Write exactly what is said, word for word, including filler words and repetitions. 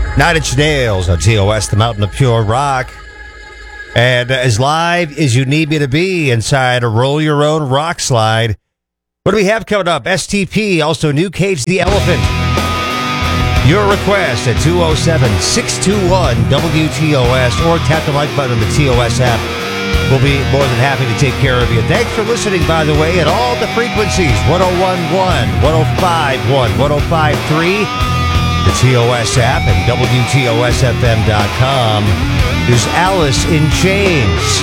Nine Inch Nails on T O S, the Mountain of Pure Rock. And as live as you need me to be inside a Roll Your Own Rock Slide. What do we have coming up? S T P, also New Cage the Elephant. Your request at two oh seven, six two one, W T O S or tap the like button on the T O S app. We'll be more than happy to take care of you. Thanks for listening, by the way, at all the frequencies. one oh one point one, one oh five point one, one oh five point three, the T O S app, and W T O S F M dot com. There's Alice in Chains.